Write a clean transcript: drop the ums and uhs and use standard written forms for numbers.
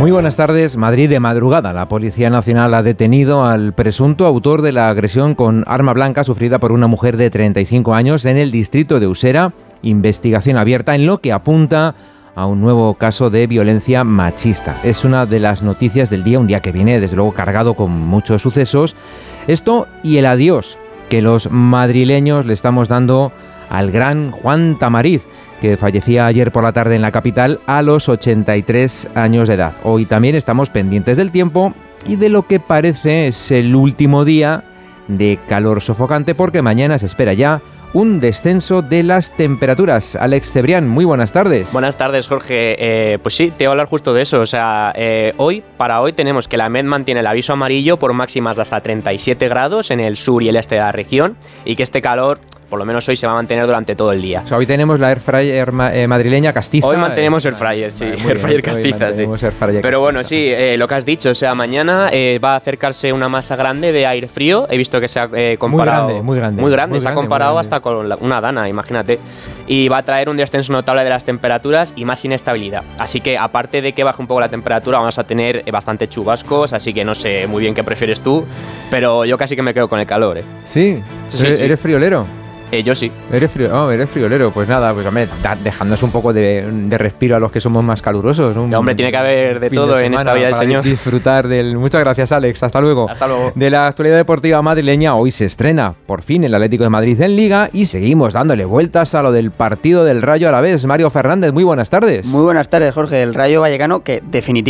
Muy buenas tardes. Madrid de madrugada. La Policía Nacional ha detenido al presunto autor de la agresión con arma blanca sufrida por una mujer de 35 años en el distrito de Usera. Investigación abierta en lo que apunta a un nuevo caso de violencia machista. Es una de las noticias del día, un día que viene desde luego cargado con muchos sucesos. Esto y el adiós que los madrileños le estamos dando al gran Juan Tamariz, que fallecía ayer por la tarde en la capital a los 83 años de edad. Hoy también estamos pendientes del tiempo y de lo que parece es el último día de calor sofocante, porque mañana se espera ya un descenso de las temperaturas. Alex Cebrián, muy buenas tardes. Buenas tardes, Jorge. Pues sí, te voy a hablar justo de eso. O sea, para hoy tenemos que la MED mantiene el aviso amarillo por máximas de hasta 37 grados en el sur y el este de la región, y que este calor, por lo menos hoy, se va a mantener durante todo el día. O sea, hoy tenemos la Airfryer madrileña castiza. Hoy mantenemos Airfryer, sí. Airfryer castiza, sí. Pero bueno, sí, lo que has dicho, o sea, mañana va a acercarse una masa grande de aire frío. He visto que se ha comparado... Muy grande. Se ha comparado hasta con una dana, imagínate. Y va a traer un descenso notable de las temperaturas y más inestabilidad. Así que, aparte de que baje un poco la temperatura, vamos a tener bastante chubascos, así que no sé muy bien qué prefieres tú, pero yo casi que me quedo con el calor, ¿eh? Sí. ¿Eres friolero? Yo sí. Eres friolero. Pues nada, pues hombre, dejándonos un poco de respiro a los que somos más calurosos. Hombre, tiene que haber de todo en esta vida del Señor. Disfrutar del... Muchas gracias, Alex. Hasta luego. Hasta luego. De la actualidad deportiva madrileña, hoy se estrena por fin el Atlético de Madrid en Liga y seguimos dándole vueltas a lo del partido del Rayo Alavés. Mario Fernández, muy buenas tardes. Muy buenas tardes, Jorge. El Rayo Vallecano, que definitivamente